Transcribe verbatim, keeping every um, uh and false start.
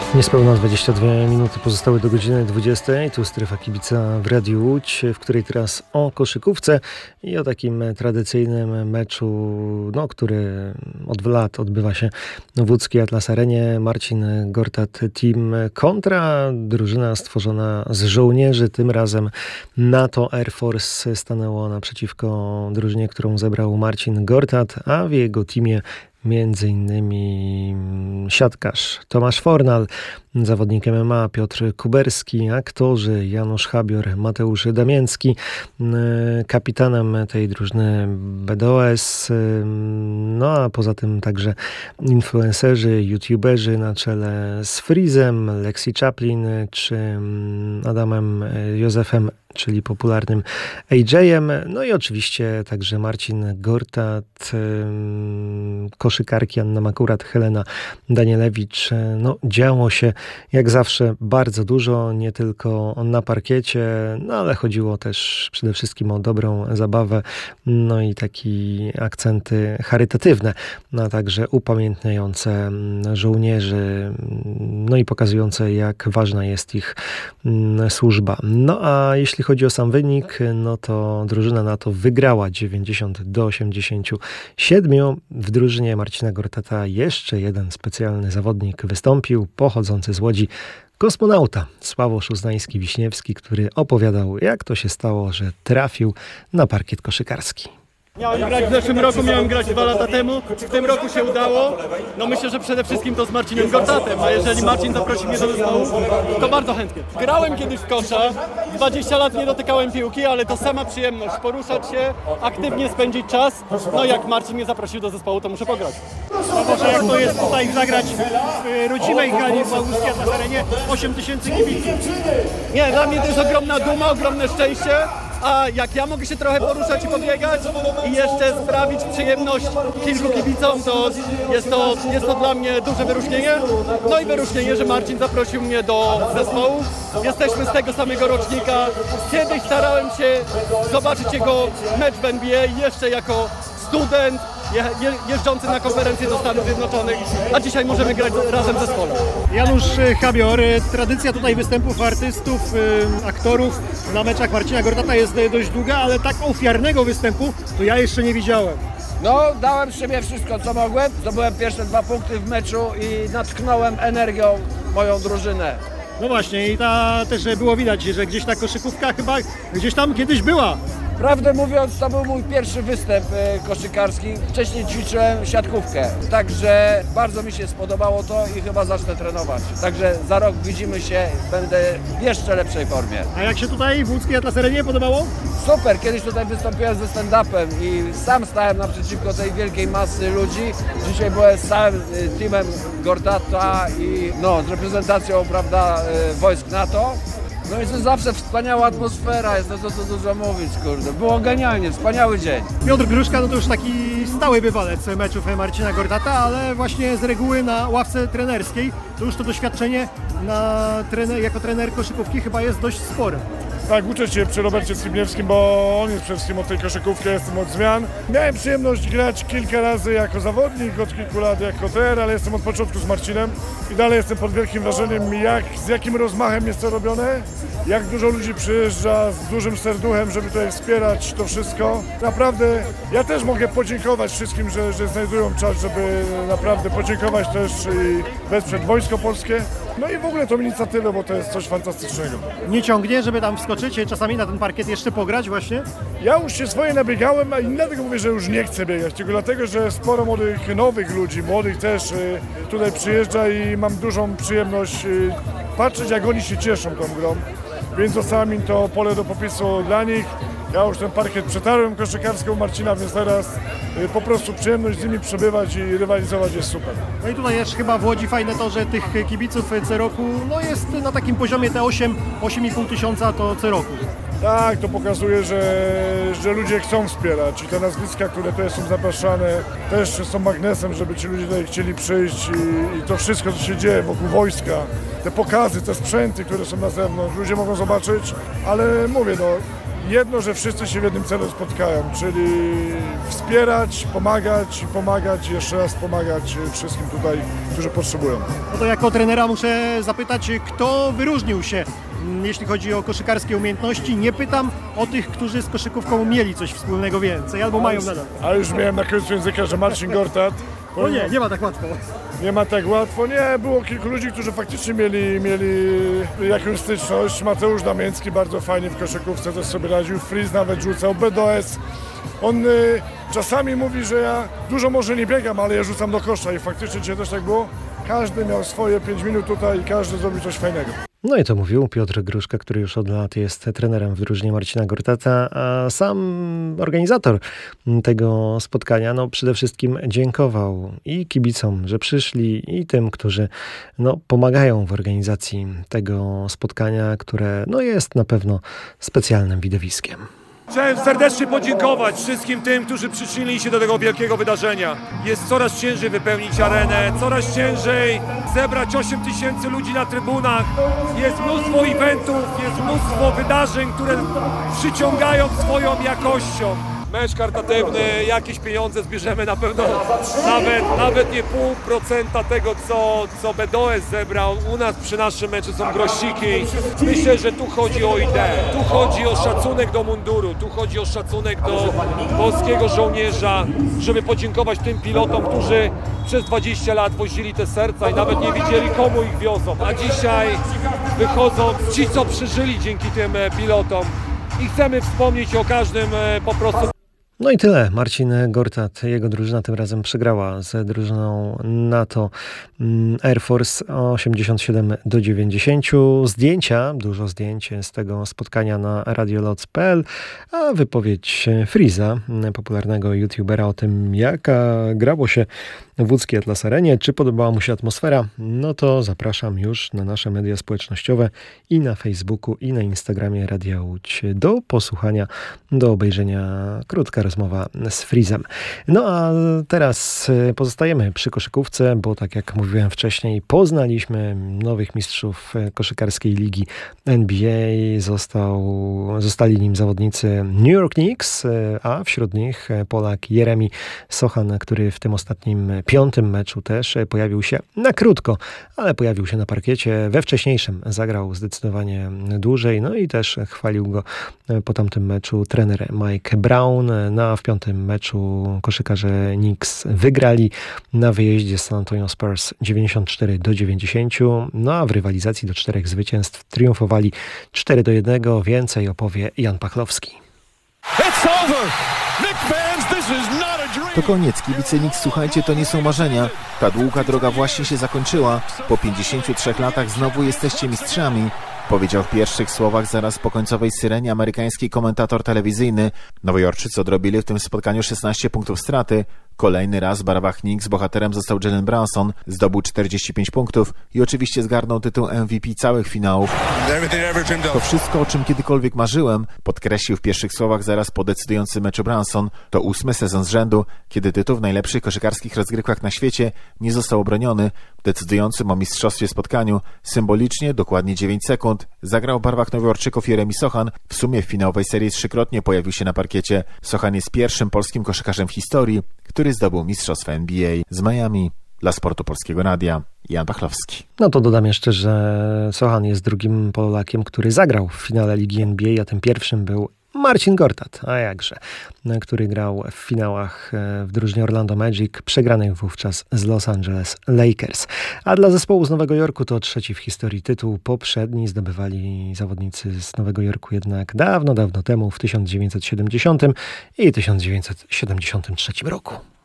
Niespełna dwadzieścia dwie minuty pozostały do godziny dwudziestej. Tu Strefa Kibica w Radiu Łódź, w której teraz o koszykówce i o takim tradycyjnym meczu, no, który od lat odbywa się w łódzkiej Atlas Arenie. Marcin Gortat Team kontra drużyna stworzona z żołnierzy. Tym razem NATO Air Force stanęło naprzeciwko drużynie, którą zebrał Marcin Gortat, a w jego teamie między innymi siatkarz Tomasz Fornal, zawodnik M M A Piotr Kuberski, aktorzy Janusz Habior, Mateusz Damięcki, kapitanem tej drużyny B D O S, no a poza tym także influencerzy, youtuberzy na czele z Freezem, Lexi Chaplin czy Adamem Józefem, czyli popularnym A J-em, no i oczywiście także Marcin Gortat, koszykarki Anna Makurat, Helena Danielewicz. No, działo się jak zawsze bardzo dużo, nie tylko na parkiecie, no ale chodziło też przede wszystkim o dobrą zabawę, no i takie akcenty charytatywne, no a także upamiętniające żołnierzy, no i pokazujące, jak ważna jest ich służba. No a jeśli chodzi o sam wynik, no to drużyna NATO wygrała dziewięćdziesiąt do osiemdziesięciu siedmiu. W drużynie Marcina Gortata jeszcze jeden specjalny zawodnik wystąpił, pochodzący z Łodzi, kosmonauta Sławosz Uznański-Wiśniewski, który opowiadał, jak to się stało, że trafił na parkiet koszykarski. Miałem grać w zeszłym roku, miałem grać dwa lata temu. W tym roku się udało. No myślę, że przede wszystkim to z Marcinem Gortatem, a jeżeli Marcin zaprosi mnie do zespołu, to bardzo chętnie. Grałem kiedyś w kosza, dwadzieścia lat nie dotykałem piłki, ale to sama przyjemność, poruszać się, aktywnie spędzić czas. No jak Marcin mnie zaprosił do zespołu, to muszę pograć. No może jak to jest tutaj zagrać w rodzimej hali w łódzkiej Atlas Arenie, osiem tysięcy kibiców. Nie, dla mnie to jest ogromna duma, ogromne szczęście. A jak ja mogę się trochę poruszać i pobiegać i jeszcze sprawić przyjemność kilku kibicom, to jest to, jest to dla mnie duże wyróżnienie. No i wyróżnienie, że Marcin zaprosił mnie do zespołu. Jesteśmy z tego samego rocznika. Kiedyś starałem się zobaczyć jego mecz w N B A jeszcze jako student, je, je, jeżdżący na konferencję do Stanów Zjednoczonych, a dzisiaj możemy grać razem w zespole. Janusz Habior, tradycja tutaj występów artystów, aktorów na meczach Marcina Gortata jest dość długa, ale tak ofiarnego występu to ja jeszcze nie widziałem. No, dałem z siebie wszystko, co mogłem. Zdobyłem pierwsze dwa punkty w meczu i natknąłem energią moją drużynę. No właśnie, i ta też było widać, że gdzieś ta koszykówka chyba gdzieś tam kiedyś była. Prawdę mówiąc, to był mój pierwszy występ koszykarski. Wcześniej ćwiczyłem siatkówkę, także bardzo mi się spodobało to i chyba zacznę trenować. Także za rok widzimy się, będę w jeszcze lepszej formie. A jak się tutaj w łódzkiej Atlas Arenie podobało? Super, kiedyś tutaj wystąpiłem ze stand-upem i sam stałem naprzeciwko tej wielkiej masy ludzi. Dzisiaj byłem z całym teamem Gortata i no, z reprezentacją, prawda, wojsk NATO. No i to zawsze wspaniała atmosfera, jest to co tu dużo mówić, kurde. Było genialnie, wspaniały dzień. Piotr Gruszka, no to już taki stały bywalec meczów Marcina Gortata, ale właśnie z reguły na ławce trenerskiej to już to doświadczenie na trener, jako trener koszykówki chyba jest dość spore. Tak, uczę się przy Robercie Skrzybniewskim, bo on jest przede wszystkim od tej koszykówki, jestem od zmian. Miałem przyjemność grać kilka razy jako zawodnik, od kilku lat jako trener, ale jestem od początku z Marcinem i dalej jestem pod wielkim wrażeniem, jak, z jakim rozmachem jest to robione, jak dużo ludzi przyjeżdża z dużym serduchem, żeby tutaj wspierać to wszystko. Naprawdę ja też mogę podziękować wszystkim, że, że znajdują czas, żeby naprawdę podziękować też i wesprzeć Wojsko Polskie. No i w ogóle to inicjatywę, bo to jest coś fantastycznego. Nie ciągnie, żeby tam wskoczyć, czasami na ten parkiet jeszcze pograć właśnie? Ja już się swoje nabiegałem, a i dlatego mówię, że już nie chcę biegać, tylko dlatego, że sporo młodych, nowych ludzi, młodych też tutaj przyjeżdża i mam dużą przyjemność patrzeć, jak oni się cieszą tą grą. Więc zostało mi to pole do popisu dla nich. Ja już ten parkiet przetarłem koszykarską Marcina, więc teraz po prostu przyjemność z nimi przebywać i rywalizować jest super. No i tutaj też chyba w Łodzi fajne to, że tych kibiców co roku no jest na takim poziomie te osiem, osiem i pół tysiąca to co roku. Tak, to pokazuje, że, że ludzie chcą wspierać i te nazwiska, które tutaj są zapraszane, też są magnesem, żeby ci ludzie tutaj chcieli przyjść i, i to wszystko, co się dzieje wokół wojska, te pokazy, te sprzęty, które są na zewnątrz, ludzie mogą zobaczyć, ale mówię, no, jedno, że wszyscy się w jednym celu spotkają, czyli wspierać, pomagać i pomagać, jeszcze raz pomagać wszystkim tutaj, którzy potrzebują. No to jako trenera muszę zapytać, kto wyróżnił się, jeśli chodzi o koszykarskie umiejętności. Nie pytam o tych, którzy z koszykówką mieli coś wspólnego więcej, albo mają nadal. A już miałem na końcu języka, że Marcin Gortat. No nie, nie ma tak łatwo. Nie ma tak łatwo. Nie, było kilku ludzi, którzy faktycznie mieli, mieli jakąś styczność. Mateusz Damięcki bardzo fajnie w koszykówce też sobie radził. Freeze nawet rzucał. B D O S. On y, czasami mówi, że ja dużo może nie biegam, ale ja rzucam do kosza i faktycznie dzisiaj też tak było. Każdy miał swoje pięć minut tutaj i każdy zrobił coś fajnego. No i to mówił Piotr Gruszka, który już od lat jest trenerem w drużynie Marcina Gortata, a sam organizator tego spotkania no przede wszystkim dziękował i kibicom, że przyszli, i tym, którzy no, pomagają w organizacji tego spotkania, które no, jest na pewno specjalnym widowiskiem. Chciałem serdecznie podziękować wszystkim tym, którzy przyczynili się do tego wielkiego wydarzenia. Jest coraz ciężej wypełnić arenę, coraz ciężej zebrać osiem tysięcy ludzi na trybunach. Jest mnóstwo eventów, jest mnóstwo wydarzeń, które przyciągają swoją jakością. Mecz charytatywny, jakieś pieniądze zbierzemy na pewno, nawet, nawet nie pół procenta tego, co, co B D O S zebrał. U nas przy naszym meczu są grosiki. Myślę, że tu chodzi o ideę, tu chodzi o szacunek do munduru, tu chodzi o szacunek do polskiego żołnierza, żeby podziękować tym pilotom, którzy przez dwadzieścia lat wozili te serca i nawet nie wiedzieli, komu ich wiozą. A dzisiaj wychodzą ci, co przeżyli dzięki tym pilotom. I chcemy wspomnieć o każdym po prostu. No i tyle. Marcin Gortat, jego drużyna tym razem przegrała z drużyną NATO Air Force osiemdziesiąt siedem do dziewięćdziesięciu. Zdjęcia, dużo zdjęć z tego spotkania na radioloc kropka p l, a wypowiedź Freeza, popularnego youtubera, o tym, jaka grało się w łódzkiej Atlas Arenie, czy podobała mu się atmosfera, no to zapraszam już na nasze media społecznościowe i na Facebooku, i na Instagramie Radia Łódź do posłuchania, do obejrzenia. Krótka rozmowa z Freezem. No a teraz pozostajemy przy koszykówce, bo tak jak mówiłem wcześniej, poznaliśmy nowych mistrzów koszykarskiej ligi N B A. Został, zostali nim zawodnicy New York Knicks, a wśród nich Polak Jeremi Sochan, który w tym ostatnim piątym meczu też pojawił się na krótko, ale pojawił się na parkiecie. We wcześniejszym zagrał zdecydowanie dłużej, no i też chwalił go po tamtym meczu trener Mike Brown. No a w piątym meczu koszykarze Knicks wygrali na wyjeździe z San Antonio Spurs dziewięćdziesiąt cztery do dziewięćdziesięciu, no a w rywalizacji do czterech zwycięstw triumfowali cztery do jednego. Więcej opowie Jan Pachlowski. To koniec, kibice Knicks, słuchajcie, to nie są marzenia. Ta długa droga właśnie się zakończyła. Po pięćdziesięciu trzech latach znowu jesteście mistrzami, powiedział w pierwszych słowach zaraz po końcowej syrenie amerykański komentator telewizyjny. Nowojorczycy odrobili w tym spotkaniu szesnaście punktów straty. Kolejny raz w barwach Knicks bohaterem został Jalen Brunson, zdobył czterdzieści pięć punktów i oczywiście zgarnął tytuł M V P całych finałów. To wszystko, o czym kiedykolwiek marzyłem, podkreślił w pierwszych słowach zaraz po decydującym meczu Brunson. To ósmy sezon z rzędu, kiedy tytuł w najlepszych koszykarskich rozgrywkach na świecie nie został obroniony. W decydującym o mistrzostwie spotkaniu symbolicznie, dokładnie dziewięć sekund, zagrał w barwach Nowojorczyków Jeremi Sochan. W sumie w finałowej serii trzykrotnie pojawił się na parkiecie. Sochan jest pierwszym polskim koszykarzem w historii, który zdobył mistrzostwo N B A. Z Miami dla Sportu Polskiego Radia Jan Pachlowski. No to dodam jeszcze, że Sochan jest drugim Polakiem, który zagrał w finale Ligi N B A, a tym pierwszym był Marcin Gortat, a jakże, który grał w finałach w drużynie Orlando Magic, przegranej wówczas z Los Angeles Lakers. A dla zespołu z Nowego Jorku to trzeci w historii tytuł. Poprzedni zdobywali zawodnicy z Nowego Jorku jednak dawno, dawno temu, w tysiąc dziewięćset siedemdziesiątym i tysiąc dziewięćset siedemdziesiątym trzecim roku.